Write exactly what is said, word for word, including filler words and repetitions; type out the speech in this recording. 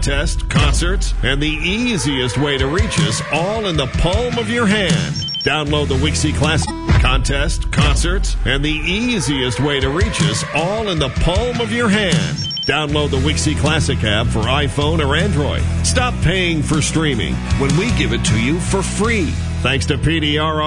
contest, concerts, and the easiest way to reach us all in the palm of your hand. Download the Wixie Classic contest, concerts, and the easiest way to reach us all in the palm of your hand. Download the Wixie Classic app for iPhone or Android. Stop paying for streaming when we give it to you for free. Thanks to P D R